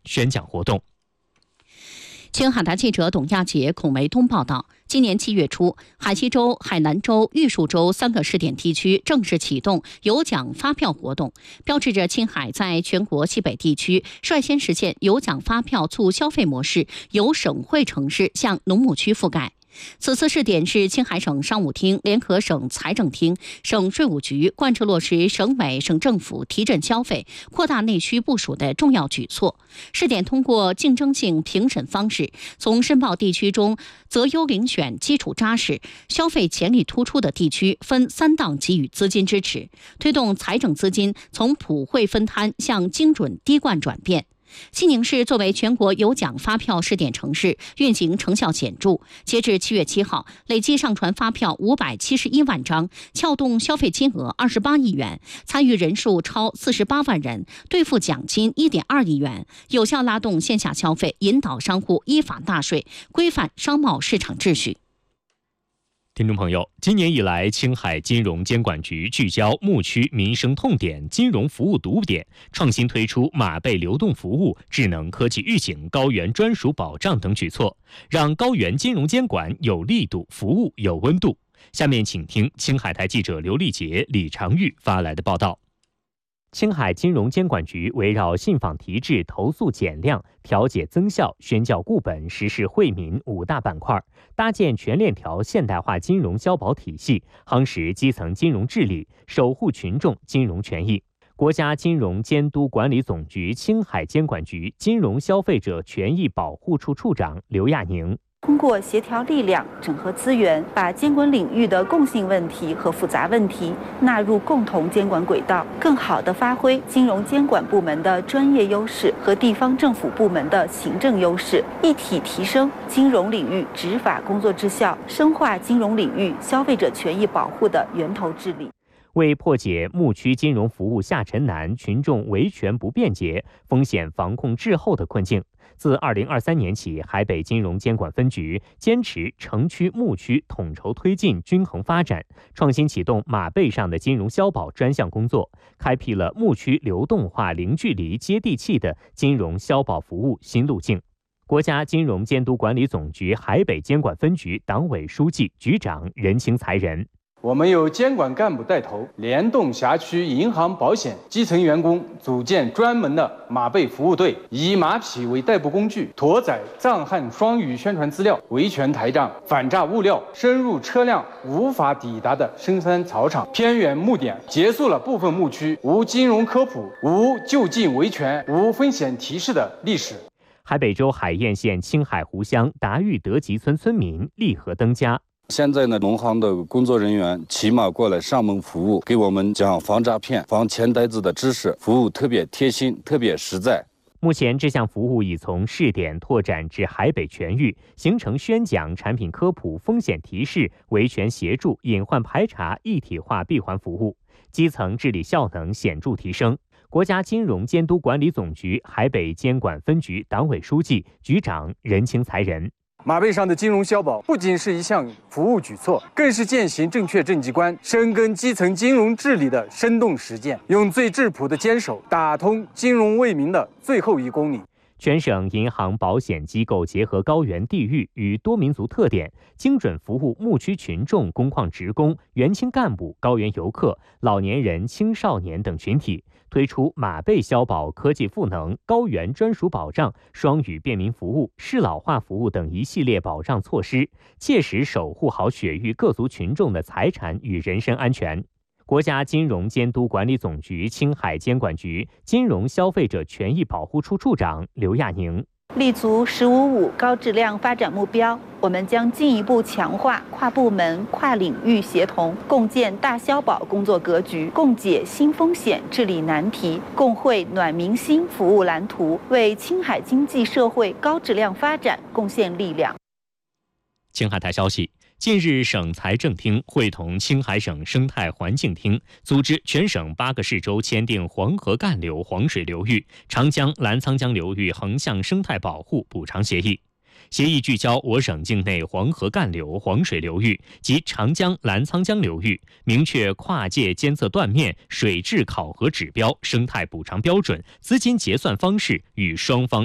宣讲活动。 青海台记者董亚杰、孔维东报道，今年7月初，海西州、海南州、玉树州3个试点地区正式启动有奖发票活动，标志着青海在全国西北地区率先实现有奖发票促消费模式由省会城市向农牧区覆盖。此次试点是青海省商务厅联合省财政厅、省税务局贯彻落实省委省政府提振消费、扩大内需部署的重要举措。试点通过竞争性评审方式，从申报地区中择优遴选基础扎实、消费潜力突出的地区分3档给予资金支持，推动财政资金从普惠分摊向精准滴灌转变。西宁市作为全国有奖发票试点城市，运行成效显著。截至7月7号，累计上传发票571万张，撬动消费金额28亿元，参与人数超48万人，兑付奖金1.2亿元，有效拉动线下消费，引导商户依法纳税，规范商贸市场秩序。 听众朋友，今年以来，青海金融监管局聚焦牧区民生痛点、金融服务堵点，创新推出马贝流动服务、智能科技预警、高原专属保障等举措，让高原金融监管有力度，服务有温度。下面请听青海台记者刘丽杰、李长玉发来的报道。青海金融监管局围绕信访提质、投诉减量、调解增效、宣教固本、实事惠民5大板块，搭建全链条现代化金融消保体系，夯实基层金融治理，守护群众金融权益。国家金融监督管理总局青海监管局金融消费者权益保护处处长刘亚宁。 通过协调力量、整合资源，把监管领域的共性问题和复杂问题纳入共同监管轨道，更好地发挥金融监管部门的专业优势和地方政府部门的行政优势，一体提升金融领域执法工作质效，深化金融领域消费者权益保护的源头治理。 为破解牧区金融服务下沉难、群众维权不便捷、风险防控滞后的困境，自2023年起，海北金融监管分局坚持城区牧区统筹推进均衡发展，创新启动马背上的金融消保专项工作，开辟了牧区流动化、零距离、接地气的金融消保服务新路径。国家金融监督管理总局海北监管分局党委书记、局长任清才仁。 我们由监管干部带头，联动辖区银行、保险基层员工，组建专门的马背服务队，以马匹为代步工具，驮载藏汉双语宣传资料、维权台账、反诈物料，深入车辆无法抵达的深山草场、偏远牧点，结束了部分牧区无金融科普、无就近维权、无风险提示的历史。 海北州海晏县青海湖乡达裕德集村村民立禾登家。 现在呢，农行的工作人员骑马过来上门服务，给我们讲防诈骗、防钱袋子的知识，服务特别贴心，特别实在。 目前，这项服务已从试点拓展至海北全域，形成宣讲、产品科普、风险提示、维权协助、隐患排查一体化闭环服务，基层治理效能显著提升。国家金融监督管理总局海北监管分局党委书记、局长任清才仁。 马背上的金融消保不仅是一项服务举措，更是践行正确政绩观、深耕基层金融治理的生动实践，用最质朴的坚守打通金融为民的最后1公里。 全省银行保险机构结合高原地域与多民族特点，精准服务牧区群众、工矿职工、原青干部、高原游客、老年人、青少年等群体，推出马背消保、科技赋能、高原专属保障、双语便民服务、适老化服务等一系列保障措施，切实守护好雪域各族群众的财产与人身安全。国家金融监督管理总局青海监管局金融消费者权益保护处处长刘亚宁。 立足“15-5”高质量发展目标，我们将进一步强化跨部门、跨领域协同，共建大消保工作格局，共解新风险治理难题，共绘暖民心服务蓝图，为青海经济社会高质量发展贡献力量。 青海台消息，近日，省财政厅会同青海省生态环境厅，组织全省8个市州签订黄河干流黄水流域、长江、澜沧江流域横向生态保护补偿协议。协议聚焦我省境内黄河干流黄水流域及长江、澜沧江流域，明确跨界监测断面、水质考核指标、生态补偿标准、资金结算方式与双方